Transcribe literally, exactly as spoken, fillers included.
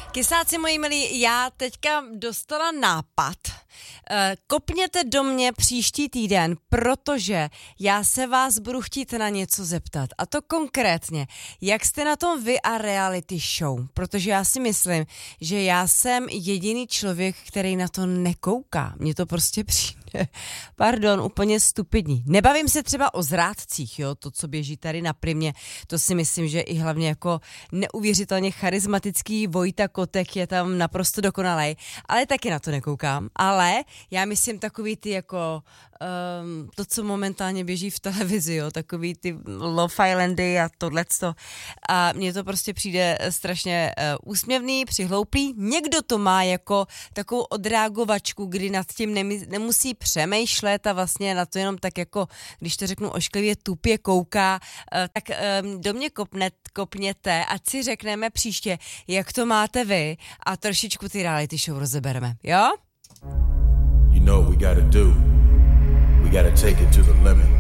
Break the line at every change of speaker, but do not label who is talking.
Kysáci moji milí, já teďka dostala nápad. Kopněte do mě příští týden, protože já se vás budu chtít na něco zeptat. A to konkrétně, jak jste na tom vy a reality show? Protože já si myslím, že já jsem jediný člověk, který na to nekouká. Mně to prostě přijde, pardon, úplně stupidní. Nebavím se třeba o zrádcích, jo, to, co běží tady na Primě, to si myslím, že i hlavně jako neuvěřitelně charismatický Vojta Kotek je tam naprosto dokonalej, ale taky na to nekoukám. Ale já myslím takový ty jako um, to, co momentálně běží v televizi, jo, takový ty Love Islandy a tohleto. A mně to prostě přijde strašně uh, úsměvný, přihlouplý. Někdo to má jako takovou odreagovačku, kdy nad tím nemi, nemusí přemýšlet a vlastně na to jenom tak jako, když to řeknu ošklivě, tupě kouká, uh, tak um, do mě kopne, kopněte, ať si řekneme příště, jak to máte vy a trošičku ty reality show rozebereme, jo?
You know what we gotta do. We gotta take it to the limit.